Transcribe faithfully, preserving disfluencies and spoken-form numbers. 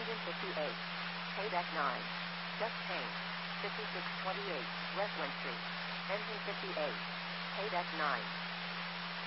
Engine fifty-eight. Payback nine. Just change. fifty-six twenty-eight. Westland Street. Engine fifty-eight. Payback nine.